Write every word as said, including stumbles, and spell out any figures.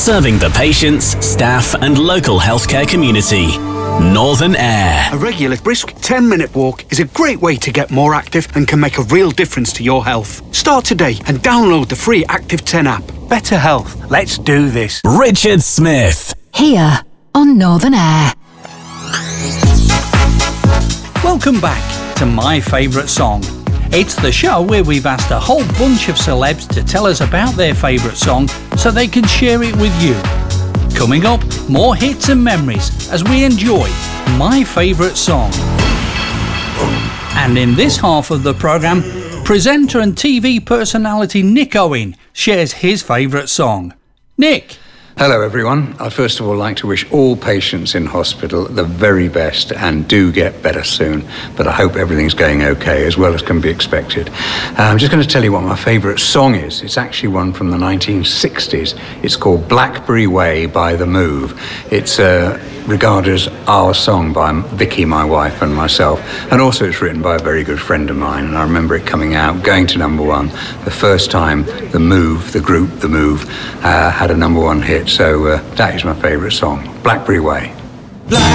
serving the patients, staff and local healthcare community. Northern Air. A regular brisk ten-minute walk is a great way to get more active and can make a real difference to your health. Start today and download the free Active ten app. Better health. Let's do this. Richard Smith. Here on Northern Air. Welcome back to My Favourite Song. It's the show where we've asked a whole bunch of celebs to tell us about their favourite song so they can share it with you. Coming up, more hits and memories as we enjoy My Favourite Song. And in this half of the programme, presenter and T V personality Nick Owen shares his favourite song. Nick. Hello everyone. I'd first of all like to wish all patients in hospital the very best and do get better soon. But I hope everything's going okay, as well as can be expected. Uh, I'm just going to tell you what my favourite song is. It's actually one from the nineteen sixties. It's called Blackberry Way by The Move. It's uh, regarded as our song by Vicky, my wife, and myself. And also it's written by a very good friend of mine. And I remember it coming out, going to number one, the first time The Move, the group The Move, uh, had a number one hit. So uh, that is my favourite song, Blackberry Way. Black